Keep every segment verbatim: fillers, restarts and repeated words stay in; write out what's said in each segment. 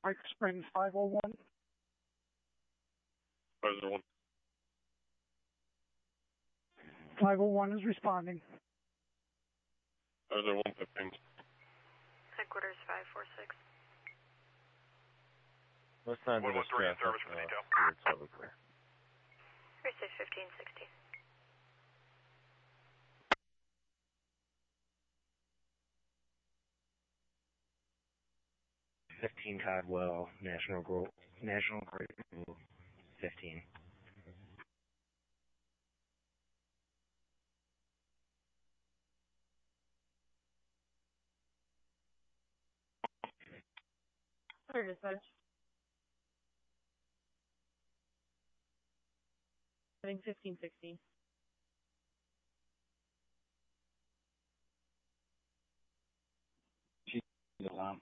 Pike Springs five oh one. five oh one. five oh one is responding. five oh one fifteen. Headquarters five four six. No signs of distress. Service for the detail. It's totally clear. Receive fifteen sixteen. fifteen Codwell, National Gro National Grid, fifteen. Clear dispatch. Heading fifteen sixteen. Alarm.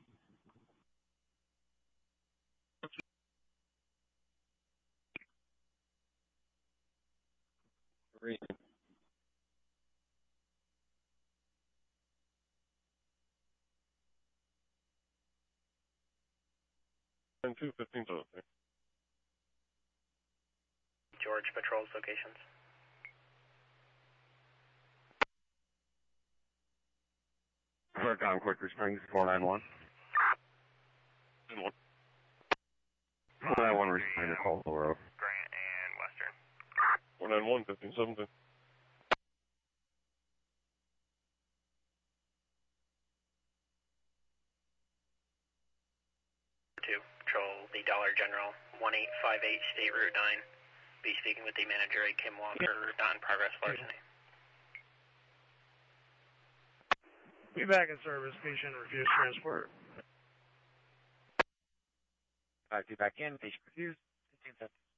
Three. And two fifteen to the George patrols locations. Vercom Quicker Springs four nine one. four nine one responding to Colville Road. Grant and Western. four nine one fifteen seventeen. Two, patrol the Dollar General, one eight five eight State Route nine. Be speaking with the manager at Kim Walker on progress larceny. Be back in service. Patient refused transport. Five two back in. Patient refused. fifteen seconds.